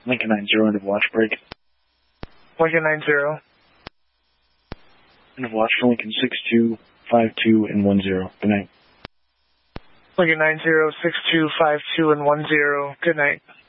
Lincoln 90, end of watch break. Lincoln 90. End of watch for Lincoln 62, 52, and 10. Good night. Lincoln 90, 62, 52, and 10. Good night.